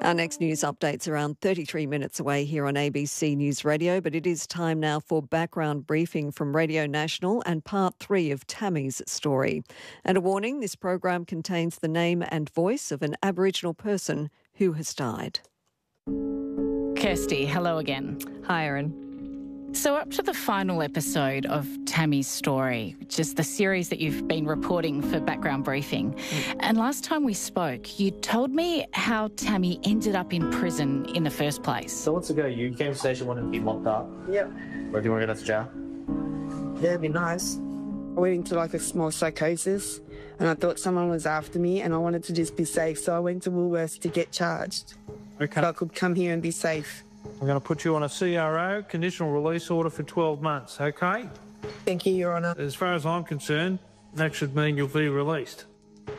Our next news update's around 33 minutes away here on ABC News Radio, but it is time now for background briefing from Radio National and part 3 of Tammy's story. And a warning, this program contains the name and voice of an Aboriginal person who has died. Kirsty, hello again. Hi, Erin. So up to the final episode of Tammy's story, which is the series that you've been reporting for background briefing. And last time we spoke, you told me how Tammy ended up in prison in the first place. So once ago, you came to station wanting to be locked up. Yep. Or do you want to go to jail? Yeah, it'd be nice. I went into like a small psychosis and I thought someone was after me and I wanted to just be safe. So I went to Woolworths to get charged. Okay. So I could come here and be safe. I'm going to put you on a CRO, conditional release order for 12 months, okay? Thank you, Your Honour. As far as I'm concerned, that should mean you'll be released.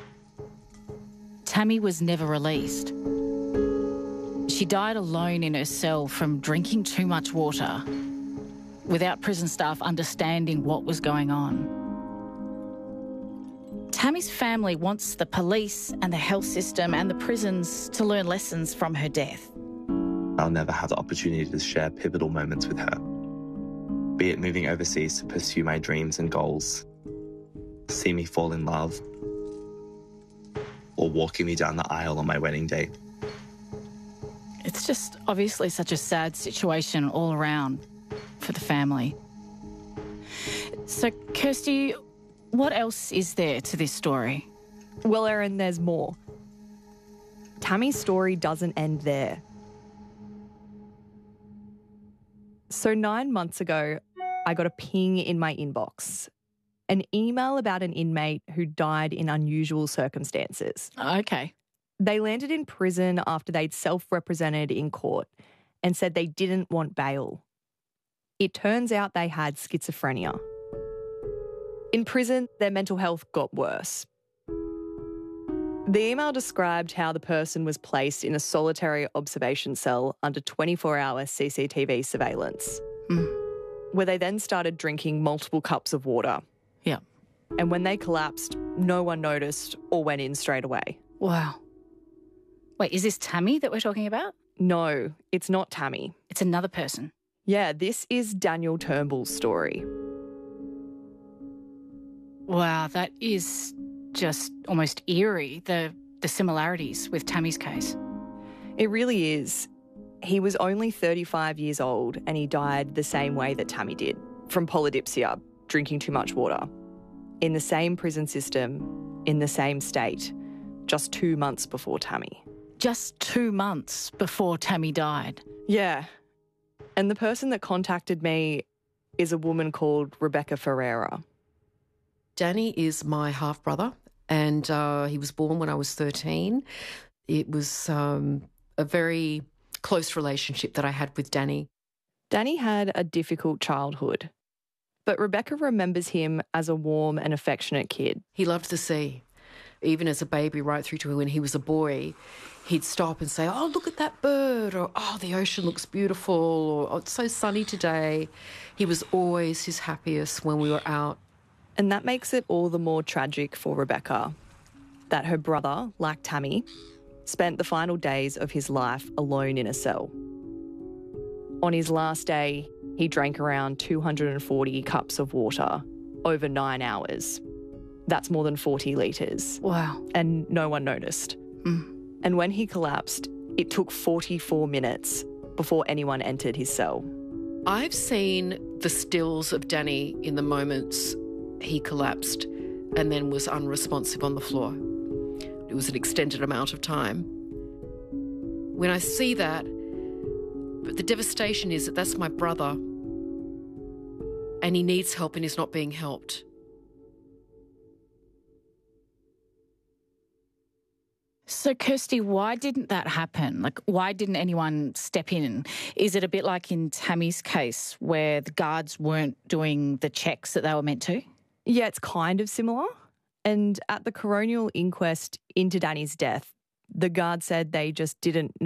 Tammy was never released. She died alone in her cell from drinking too much water, without prison staff understanding what was going on. Tammy's family wants the police and the health system and the prisons to learn lessons from her death. I'll never have the opportunity to share pivotal moments with her, be it moving overseas to pursue my dreams and goals, see me fall in love, or walking me down the aisle on my wedding day. It's just obviously such a sad situation all around for the family. So, Kirsty, what else is there to this story? Well, Erin, there's more. Tammy's story doesn't end there. So 9 months ago, I got a ping in my inbox, an email about an inmate who died in unusual circumstances. Okay. They landed in prison after they'd self-represented in court and said they didn't want bail. It turns out they had schizophrenia. In prison, their mental health got worse. The email described how the person was placed in a solitary observation cell under 24-hour CCTV surveillance, where they then started drinking multiple cups of water. Yeah. And when they collapsed, no one noticed or went in straight away. Wow. Wait, is this Tammy that we're talking about? No, it's not Tammy. It's another person. Yeah, this is Daniel Turnbull's story. Wow, that is just almost eerie, the similarities with Tammy's case. It really is. He was only 35 years old and he died the same way that Tammy did, from polydipsia, drinking too much water, in the same prison system, in the same state, just 2 months before Tammy. Just 2 months before Tammy died? Yeah. And the person that contacted me is a woman called Rebecca Ferreira. Danny is my half-brother and he was born when I was 13. It was a very close relationship that I had with Danny. Danny had a difficult childhood, but Rebecca remembers him as a warm and affectionate kid. He loved the sea. Even as a baby, right through to when he was a boy, he'd stop and say, "Oh, look at that bird," or "Oh, the ocean looks beautiful," or "Oh, it's so sunny today." He was always his happiest when we were out. And that makes it all the more tragic for Rebecca, that her brother, like Tammy, spent the final days of his life alone in a cell. On his last day, he drank around 240 cups of water over 9 hours. That's more than 40 litres. Wow. And no one noticed. And when he collapsed, it took 44 minutes before anyone entered his cell. I've seen the stills of Danny in the moments he collapsed and then was unresponsive on the floor. It was an extended amount of time. When I see that, but the devastation is that that's my brother and he needs help and he's not being helped. So, Kirsty, why didn't that happen? Like, why didn't anyone step in? Is it a bit like in Tammy's case where the guards weren't doing the checks that they were meant to? Yeah, it's kind of similar. And at the coronial inquest into Danny's death, the guard said they just didn't